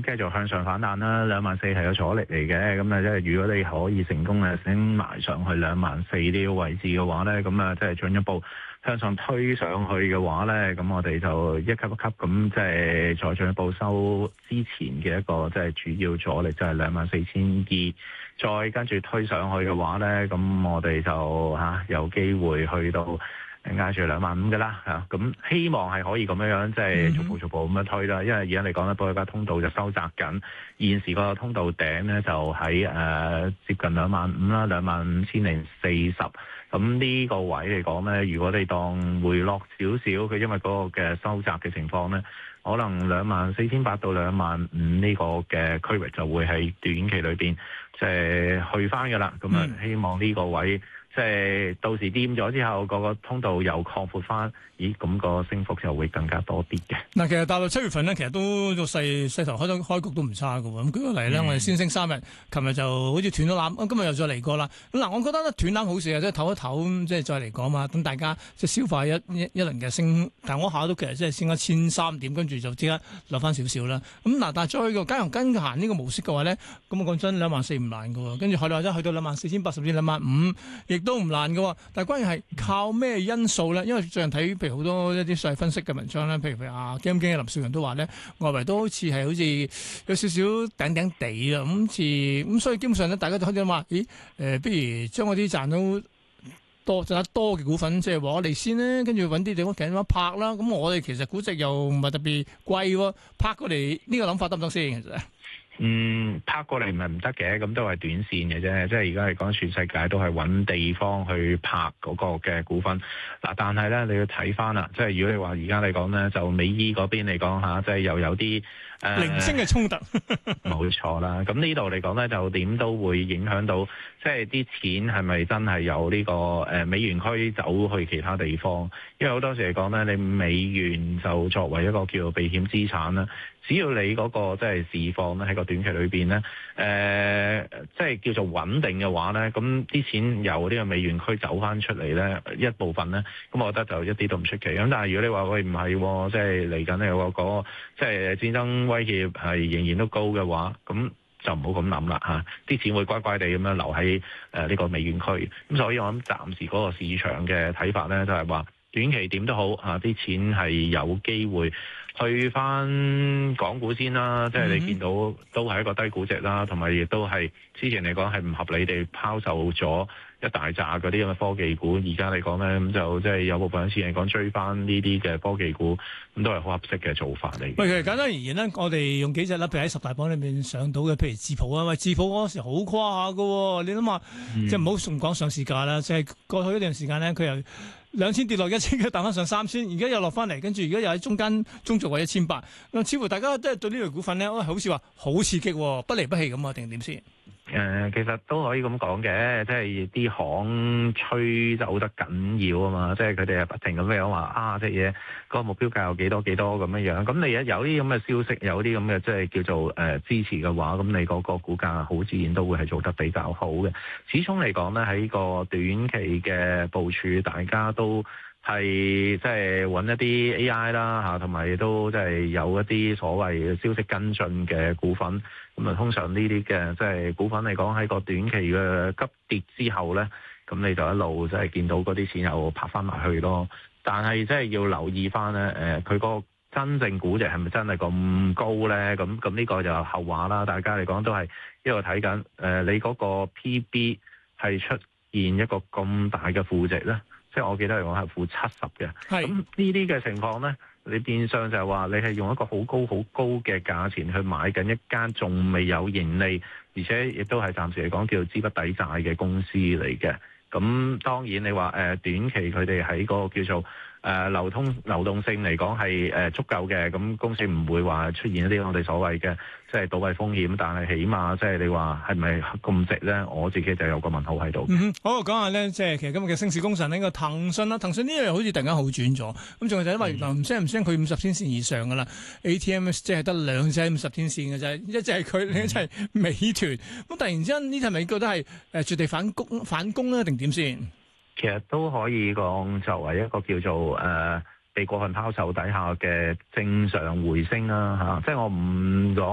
繼續向上反彈啦，24,000係有阻力嚟嘅。咁啊，即係如果你可以成功升埋上去24,000呢個位置嘅話咧，咁啊，即係進一步向上推上去嘅話咧，咁我哋就一級一級咁即係再進一步收之前嘅一個即係主要阻力，就係24,200，再跟住推上去嘅話咧，咁我哋就有機會去到挨住25,000嘅啦嚇，咁希望係可以咁樣即係逐步逐步咁樣推啦。因為而家嚟講咧，保歷加通道就收窄緊，現時個通道頂咧就喺接近25,000啦，25,040。咁呢個位嚟講咧，如果你當回落少少，佢因為嗰個嘅收窄嘅情況咧，可能24,800到25,000呢個嘅區域就會喺短期裏邊即係去翻嘅啦。咁啊，希望呢個位即係到時掂咗之後，個通道又擴闊翻，咁個升幅就會更加多啲嘅。 嗱，其實大陸7月份咧，其實都個勢頭開局都唔差嘅喎。咁舉個例咧，我哋先升3日，琴日就好似斷咗纜，今日又再嚟過啦。咁嗱，我覺得咧斷纜好事啊，即係唞一唞，即係再嚟講嘛。咁大家即係消化一輪嘅升，但我下都其實即係升咗1,300點，跟住就即刻落翻少少啦。咁嗱，但係再個假如跟行呢個模式嘅話咧，咁我講真24,000唔難嘅喎。跟住海內即係去到24,800甚至25,000，亦都唔難嘅。但係關鍵係靠咩因素咧？因為最近睇譬如好多一啲細分析嘅文章咧，譬如基金經理林少陽都話咧，外圍都好似有少少頂頂地啊，咁所以基本上咧，大家都開始話，不如將嗰啲賺得多嘅股份，即係話我嚟先咧，跟住揾啲地方緊拍啦。咁我哋其實估值又唔係特別貴喎，拍過嚟呢個諗法得唔得先？其實？ 拍過嚟唔係唔得嘅，咁都係短線嘅啫。即係而家嚟講，全世界都係揾地方去拍嗰個嘅股份。嗱，但係咧你要睇翻啦，即係如果你話而家嚟講咧，就美伊嗰邊嚟講嚇，即係又有啲零星嘅衝突， 冇錯啦。咁呢度嚟講咧，就點都會影響到，即係啲錢係咪真係由呢個美元區走去其他地方？因為好多時嚟講咧，你美元就作為一個叫做避險資產啦。只要你嗰個即係市況咧喺個短期裏邊咧，即係叫做穩定嘅話咧，咁啲錢由呢個美元區走翻出嚟咧一部分咧，咁我覺得就一啲都唔出奇。咁但係如果你話喂唔係，即係嚟緊有個即係戰爭威脅係仍然都高嘅話，咁就唔好咁諗啦嚇，啲錢會乖乖地咁樣留喺呢個美元區。咁所以我諗暫時嗰個市場嘅睇法咧，就係話短期點都好嚇，啲錢係有機會去翻港股先啦，即係你見到都係一個低估值啦，同埋亦都係之前嚟講係唔合理地拋售咗一大扎嗰啲咁嘅科技股，而家嚟講咧咁就即係有部分錢嚟講追翻呢啲嘅科技股，咁都係好合適嘅做法嚟。 喂，其實簡單而言咧，我哋用幾隻啦，譬如喺10大榜裏面上到嘅，譬如智普啊，喂，智普嗰時好誇下嘅喎，你諗下，即係唔好仲講上市價啦，即係過去一段時間咧，佢又2,000跌落1,000，佢彈翻上3,000，而家又落翻嚟，跟住而家又喺中軸位1,800，似乎大家都係對呢類股份咧，好似話好刺激，不離不棄咁啊，定點先？ 其實都可以咁講嘅，即係啲行吹走得緊要啊嘛，即係佢哋係不停咁樣話隻嘢個目標價有幾多幾多咁樣樣。咁你一有啲咁嘅消息，有啲咁嘅即係叫做支持嘅話，咁你嗰個股價好自然都會係做得比較好嘅。始終嚟講咧，喺個短期嘅部署，大家都係即係揾一啲 AI 啦嚇，同埋亦都即係有一啲所謂嘅消息跟進嘅股份。咁啊，通常呢啲嘅即係股份嚟講，喺個短期嘅急跌之後咧，咁你就一路即係見到嗰啲錢又拍翻埋去咯。但係即係要留意翻咧，佢個真正估值係咪真係咁高咧？咁呢個就後話啦。大家嚟講都係一路睇緊你嗰個 PB 係出現一個咁大嘅負值咧，即係我記得嚟講係負70嘅。咁呢啲嘅情況咧，你變相就係話你係用一個好高嘅價錢去買緊一間仲未有盈利，而且亦都係暫時嚟講叫做資不抵債嘅公司嚟嘅。咁當然你話短期佢哋喺個叫做流動性嚟講係足夠嘅，咁公司唔會話出現一啲我哋所謂嘅即係倒閉風險，但係起碼即係你話係咪咁值咧？我自己就有個問號喺度。 好，講下咧，即係其實今日嘅升市功臣呢個騰訊啦，騰訊呢樣好似突然間好轉咗，咁仲有就因為原來唔升佢50天線以上噶啦，ATM 即係得2隻50天線嘅啫，一隻係佢，另一隻係美團，咁突然之間呢隻咪覺得係絕地反攻咧，定點先？ 其實都可以講作為一個叫做被過分拋售底下嘅正常回升啦嚇，即係我唔